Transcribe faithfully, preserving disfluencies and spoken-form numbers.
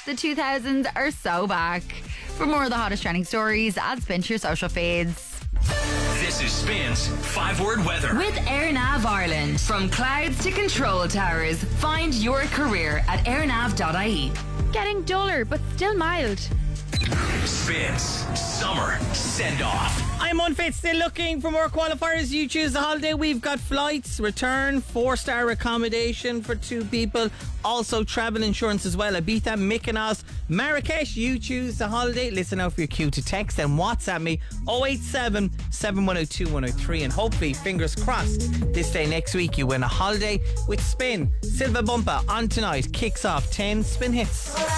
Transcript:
The two thousands are so back. For more of the hottest trending stories, add Spin to your social feeds. This is Spin's five-word weather. With AirNav Ireland. From clouds to control towers, find your career at airnav dot I E. Getting duller, but still mild. Spin's summer send-off. I'm unfit, still looking for more qualifiers. You choose the holiday. We've got flights, return, four-star accommodation for two people. Also travel insurance as well. Ibiza, Mykonos, Marrakesh. You choose the holiday. Listen out for your cue to text and WhatsApp me oh eight seven, seven one oh two, one oh three. And hopefully, fingers crossed, this day next week you win a holiday with Spin. Silva Bumpa on tonight. Kicks off ten Spin Hits.